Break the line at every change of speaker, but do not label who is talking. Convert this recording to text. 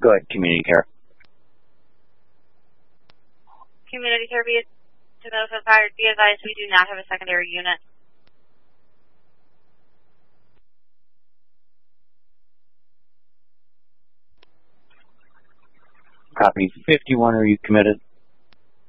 Go ahead, community care.
Community care via to Middlefield Fire. Be advised, we do not have a secondary unit.
Copy. 51, are you committed?